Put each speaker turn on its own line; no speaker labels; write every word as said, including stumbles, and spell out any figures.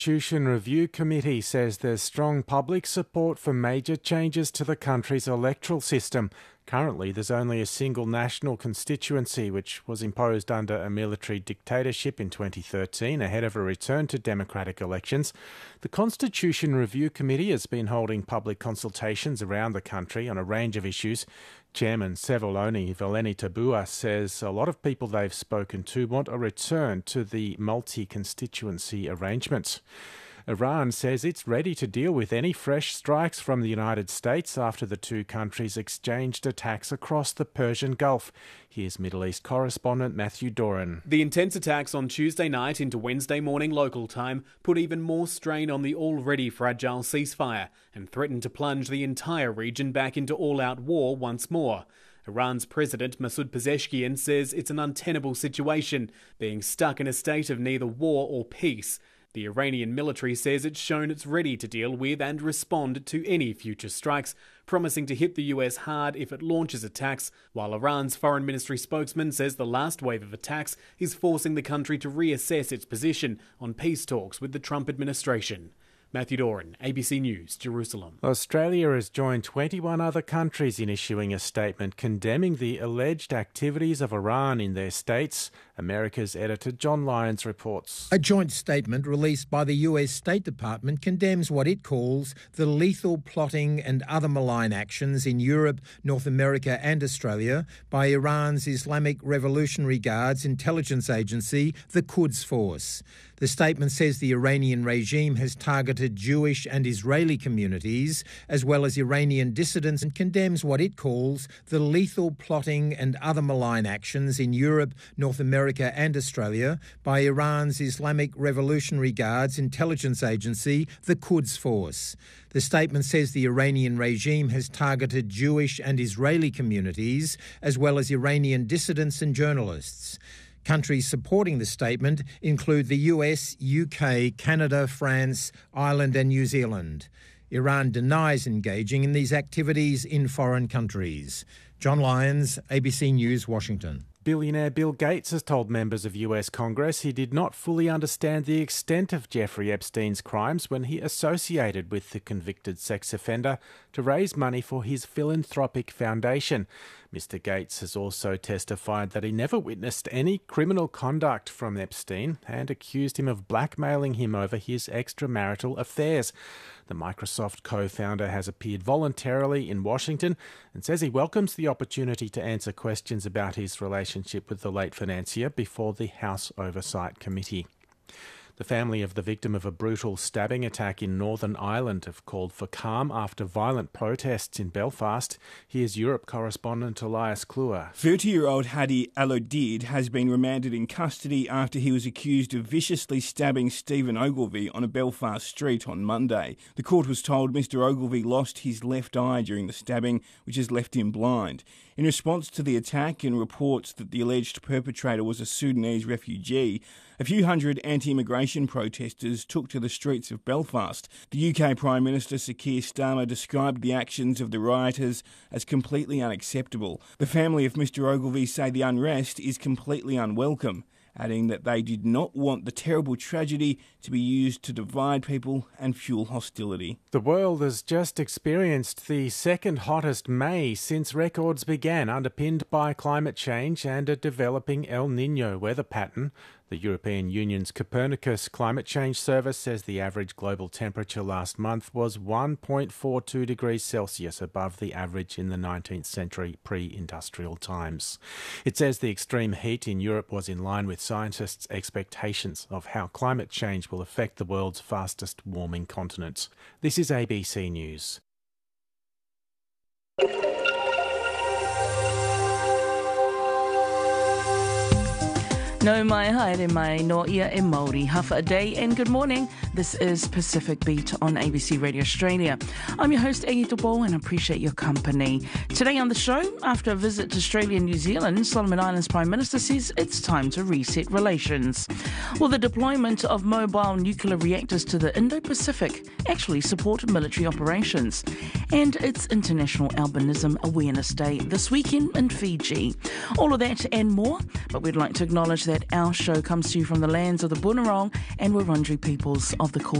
Constitution Review Committee says there's strong public support for major changes to the country's electoral system. Currently, there's only a single national constituency, which was imposed under a military dictatorship in twenty thirteen ahead of a return to democratic elections. The Constitution Review Committee has been holding public consultations around the country on a range of issues. Chairman Sevoloni Valeni-Tabua says a lot of people they've spoken to want a return to the multi-constituency arrangements. Iran says it's ready to deal with any fresh strikes from the United States after the two countries exchanged attacks across the Persian Gulf. Here's Middle East correspondent Matthew Doran.
The intense attacks on Tuesday night into Wednesday morning local time put even more strain on the already fragile ceasefire and threatened to plunge the entire region back into all-out war once more. Iran's President Masoud Pezeshkian says it's an untenable situation, being stuck in a state of neither war or peace. The Iranian military says it's shown it's ready to deal with and respond to any future strikes, promising to hit the U S hard if it launches attacks, while Iran's foreign ministry spokesman says the last wave of attacks is forcing the country to reassess its position on peace talks with the Trump administration. Matthew Doran, A B C News, Jerusalem.
Australia has joined twenty-one other countries in issuing a statement condemning the alleged activities of Iran in their states. America's editor John Lyons reports.
A joint statement released by the U S State Department condemns what it calls the lethal plotting and other malign actions in Europe, North America and Australia by Iran's Islamic Revolutionary Guards intelligence agency, the Quds Force. The statement says the Iranian regime has targeted Jewish and Israeli communities as well as Iranian dissidents and condemns what it calls the lethal plotting and other malign actions in Europe, North America and Australia by Iran's Islamic Revolutionary Guards intelligence agency, the Quds Force. The statement says the Iranian regime has targeted Jewish and Israeli communities as well as Iranian dissidents and journalists. Countries supporting the statement include the U S, U K, Canada, France, Ireland and New Zealand. Iran denies engaging in these activities in foreign countries. John Lyons, A B C News, Washington.
Billionaire Bill Gates has told members of U S Congress he did not fully understand the extent of Jeffrey Epstein's crimes when he associated with the convicted sex offender to raise money for his philanthropic foundation. Mister Gates has also testified that he never witnessed any criminal conduct from Epstein and accused him of blackmailing him over his extramarital affairs. The Microsoft co-founder has appeared voluntarily in Washington and says he welcomes the opportunity to answer questions about his relationship with the late financier before the House Oversight Committee. The family of the victim of a brutal stabbing attack in Northern Ireland have called for calm after violent protests in Belfast. Here's Europe correspondent Elias Kluwer.
thirty-year-old Hadi Alodid has been remanded in custody after he was accused of viciously stabbing Stephen Ogilvie on a Belfast street on Monday. The court was told Mister Ogilvie lost his left eye during the stabbing, which has left him blind. In response to the attack and reports that the alleged perpetrator was a Sudanese refugee, a few hundred anti-immigration protesters took to the streets of Belfast. The U K Prime Minister Sir Keir Starmer described the actions of the rioters as completely unacceptable. The family of Mister Ogilvie say the unrest is completely unwelcome, adding that they did not want the terrible tragedy to be used to divide people and fuel hostility.
The world has just experienced the second hottest May since records began, underpinned by climate change and a developing El Niño weather pattern. The European Union's Copernicus Climate Change Service says the average global temperature last month was one point four two degrees Celsius above the average in the nineteenth century pre-industrial times. It says the extreme heat in Europe was in line with scientists' expectations of how climate change will affect the world's fastest warming continent. This is A B C News.
No mai haere mai no ia e Māori. Hafa a day and good morning. This is Pacific Beat on A B C Radio Australia. I'm your host, Egi Topo, and I appreciate your company. Today on the show, after a visit to Australia and New Zealand, Solomon Islands Prime Minister says it's time to reset relations. Will the deployment of mobile nuclear reactors to the Indo-Pacific actually support military operations? And it's International Albinism Awareness Day this weekend in Fiji. All of that and more, but we'd like to acknowledge that that our show comes to you from the lands of the Bunurong and Wurundjeri peoples of the